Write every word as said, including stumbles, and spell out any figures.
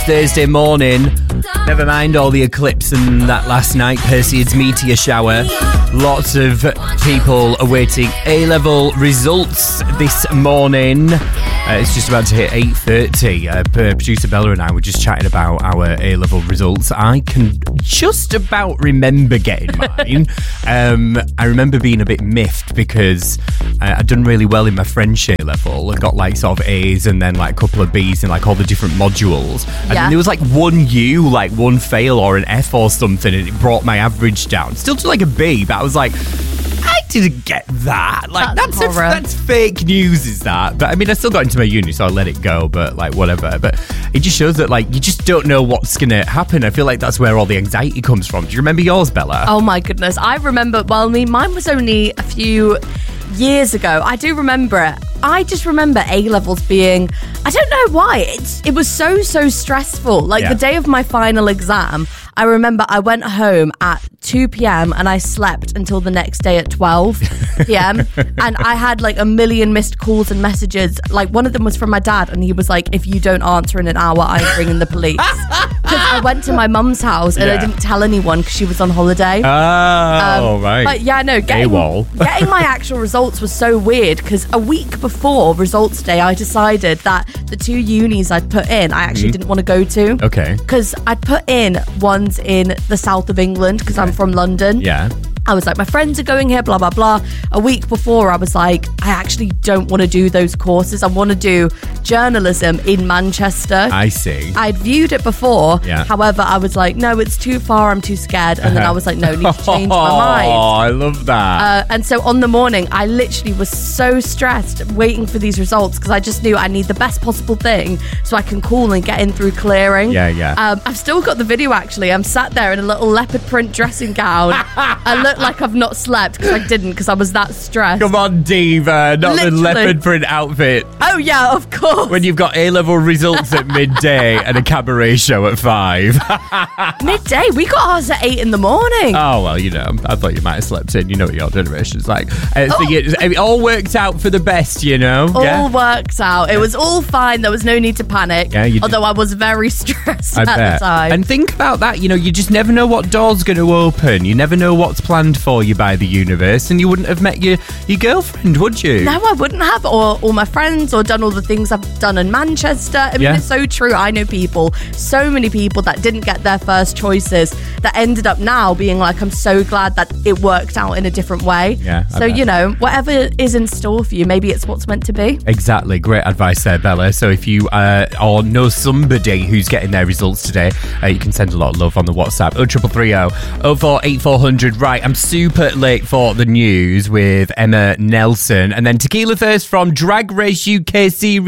Thursday morning. Never mind all the eclipse and that last night, Perseids meteor shower. Lots of people awaiting A-level results this morning. Uh, it's just about to hit eight thirty. Uh, producer Bella and I were just chatting about our A-level results. I can just about remember getting mine. um, I remember being a bit miffed because uh, I'd done really well in my French A-level and got like sort of A's and then like a couple of B's in like all the different modules. And yeah. then there was like one U, like one fail or an F or something, and it brought my average down. Still to like a B, but I was like, I didn't get that. Like that's That's a, that's fake news, is that? But I mean, I still got into my uni, so I let it go. But like whatever. But it just shows that like you just don't know what's gonna happen. I feel like that's where all the anxiety comes from. Do you remember yours, Bella? Oh my goodness, I remember. Well, I mean, mine was only a few years ago. I do remember it. I just remember A-levels being, I don't know why, it's it was so, so stressful. Like Yeah. the day of my final exam, I remember I went home at two p.m. and I slept until the next day at twelve p.m. and I had like a million missed calls and messages. Like one of them was from my dad, and he was like, if you don't answer in an hour, I'm bringing the police. Because I went to my mum's house and Yeah. I didn't tell anyone because she was on holiday. Oh, Um, right. But yeah, no, getting, AWOL. getting my actual results was so weird because a week before results day, I decided that the two unis I'd put in, I actually Mhm. didn't want to go to. Okay. Because I'd put in ones in the south of England because I'm from London. Yeah. I was like, my friends are going here, blah, blah, blah. A week before, I was like, I actually don't want to do those courses. I want to do journalism in Manchester. I see. I'd viewed it before. Yeah. However, I was like, no, it's too far. I'm too scared. And then I was like, no, I need to change my mind. Oh, I love that. Uh, and so on the morning, I literally was so stressed waiting for these results because I just knew I need the best possible thing so I can call and get in through clearing. Yeah, yeah. Um, I've still got the video, actually. I'm sat there in a little leopard print dressing gown. I look like I've not slept because I didn't because I was that stressed. Come on, Diva, not Literally. the leopard print outfit. Oh, yeah, of course. When you've got A-level results at midday and a cabaret show at five. Midday? We got ours at eight in the morning. Oh, well, you know, I thought you might have slept in. You know what your generation's like. Uh, so Oh. you, it all worked out for the best, you know? all yeah? worked out. It was all fine. There was no need to panic. Yeah, you did- although I was very stressed I at bet. the time. And think about that, you know, you just never know what door's going to open. You never know what's planned for you by the universe, and you wouldn't have met your, your girlfriend, would you? No, I wouldn't have, or all my friends, or done all the things I've done in Manchester. I mean, Yeah. it's so true. I know people, so many people that didn't get their first choices that ended up now being like, I'm so glad that it worked out in a different way. Yeah, I So, bet. you know, whatever is in store for you, maybe it's what's meant to be. Exactly. Great advice there, Bella. So if you uh, or know somebody who's getting their results today, uh, you can send a lot of love on the WhatsApp. oh triple three oh oh four eight four hundred. Right, I'm super late for the news with Emma Nelson. And then Tequila Thirst from Drag Race U K Series